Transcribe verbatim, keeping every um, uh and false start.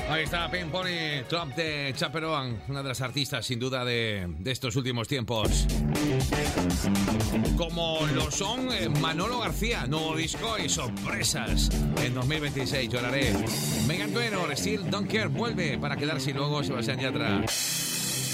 Ahí está Pink Pony, Top de Chaperone, una de las artistas sin duda de, de estos últimos tiempos. Como lo son eh, Manolo García, nuevo disco y sorpresas. En dos mil veintiséis lloraré. Megan Trainor, Still Don't Care, vuelve para quedarse y luego Sebastián Yatra.